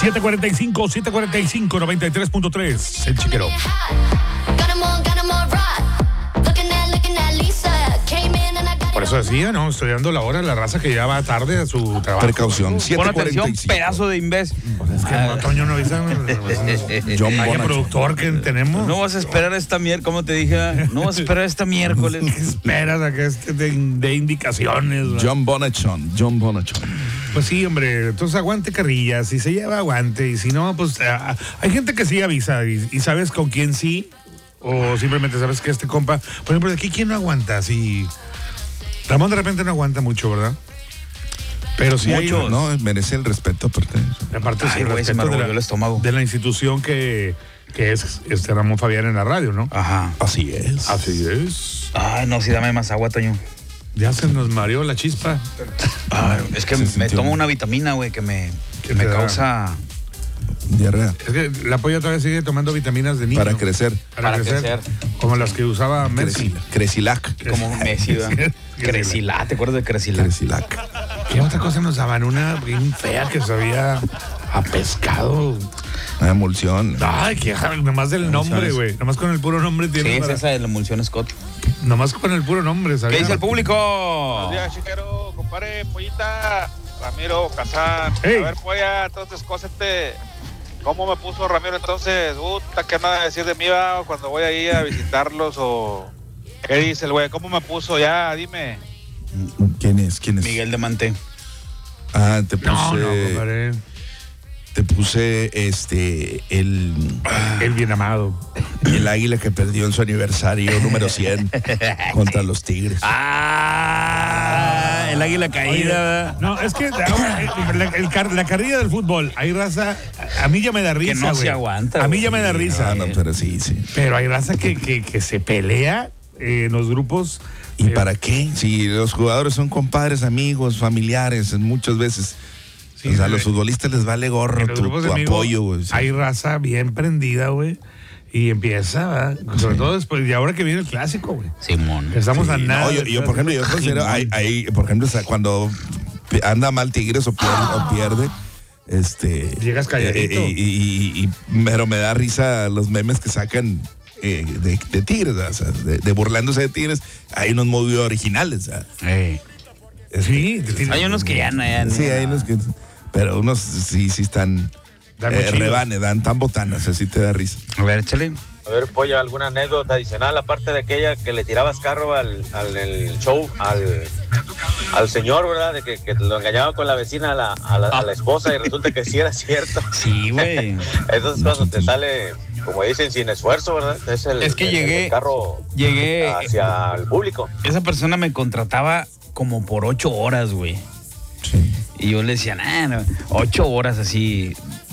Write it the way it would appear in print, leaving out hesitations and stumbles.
745, 93.3, el chiquero. Por eso decía, ¿no? Estoy dando la hora a la raza que ya va tarde a su trabajo. Precaución, Pon atención, 7:45. pedazo de imbécil. Es que no, Toño no avisa. John Hay Bonachon. productor que tenemos. No vas a esperar esta miércoles, como te dije, no vas a esperar esta miércoles. ¿Qué esperas a que de indicaciones? ¿no? John Bonachon. Pues sí, hombre, entonces aguante carrilla, si se lleva aguante y si no, pues hay gente que sí avisa y sabes con quién sí o simplemente sabes que este compa, por ejemplo, de aquí quién no aguanta, si Ramón de repente no aguanta mucho, ¿verdad? Pero sí hay, No, merece el respeto aparte. aparte sí, Ay, güey, se me respeto revolvió el estómago. de la institución que es Ramón Fabián en la radio, ¿no? Ajá. Así es. Así es. Ay, no, sí, dame más agua, Toño. Ya se nos mareó la chispa. Ay, es que Se me sintió. tomo una vitamina, güey, que me ¿Qué te da? causa... Diarrea. Es que la polla todavía sigue tomando vitaminas de niño. Para crecer. Para crecer. Como las que usaba Messi. Cresilac. Como Messi, ¿verdad? Crecilá, ¿te acuerdas de Crecilá? Cresilac. ¿Qué otra cosa nos daban? Una bien fea que sabía a pescado. Una emulsión. Ay, que nomás del nombre, güey. Nomás con el puro nombre Sí, tiene. es esa de la emulsión Scott. Nomás con el puro nombre, ¿sabes? ¿Qué dice el público? Buenos días, chiquero, compadre, pollita, Ramiro, Kazán. Hey. A ver, polla, entonces, ¿cómo me puso Ramiro entonces? ¿Qué me va a decir de mí va, cuando voy ahí a visitarlos o qué dice el güey? ¿Cómo me puso? Ya, dime. ¿Quién es? Miguel de Manté. Ah, te puse. No, compadre. Te puse El bien amado. el águila que perdió en su aniversario número 100 contra los Tigres. Ah, el águila caída, ¿verdad? No, es que la carrilla del fútbol, hay raza, a mí ya me da risa, Que no se güey. aguanta, A mí güey. ya me da risa. Ah, no, pero sí. Pero hay raza que se pelea en los grupos. ¿Y para qué? Si los jugadores son compadres, amigos, familiares, muchas veces. Sí, o sea, a güey. los futbolistas les vale gorro En los tu grupos de amigos apoyo, güey. Sí. hay raza bien prendida, güey. Y empieza, ¿verdad? Sobre todo después, y ahora que viene el clásico, güey. Simón. Que estamos a Sí, nada. no, yo, por ejemplo, yo considero, por ejemplo, o sea, cuando anda mal Tigres o pierde, Llegas calladito. pero me da risa los memes que sacan de Tigres, o sea, de burlándose de Tigres. Hay unos muy originales, o sea. Sí, Hay unos que ya no. Sí, hay unos que, pero unos sí están Dan muy chidos. rebane, dan tan botanas, así te da risa. A ver, échale. A ver, Polla, alguna anécdota adicional, aparte de aquella que le tirabas carro el show, al señor, ¿verdad? De que lo engañaba con la vecina a la esposa y resulta que sí era cierto. Sí, güey. Eso es cuando te sale, como dicen, sin esfuerzo, ¿verdad? Es que llegué- el carro llegué- hacia el público. Esa persona me contrataba como por 8 horas, güey. Sí. Y yo le decía, no, 8 horas así.